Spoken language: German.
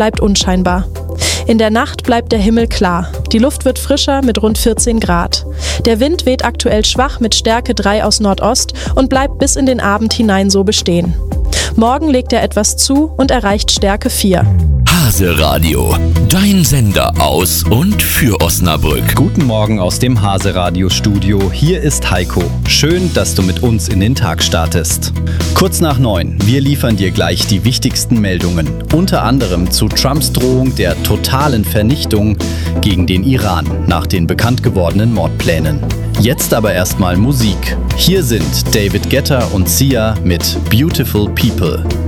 bleibt unscheinbar. In der Nacht bleibt der Himmel klar. Die Luft wird frischer mit rund 14 Grad. Der Wind weht aktuell schwach mit Stärke 3 aus Nordost und bleibt bis in den Abend hinein so bestehen. Morgen legt er etwas zu und erreicht Stärke 4. Hase Radio, dein Sender aus und für Osnabrück. Guten Morgen aus dem Hase Radio Studio. Hier ist Heiko. Schön, dass du mit uns in den Tag startest. Kurz nach 9. Wir liefern dir gleich die wichtigsten Meldungen. Unter anderem zu Trumps Drohung der totalen Vernichtung gegen den Iran nach den bekannt gewordenen Mordplänen. Jetzt aber erstmal Musik. Hier sind David Guetta und Sia mit Beautiful People.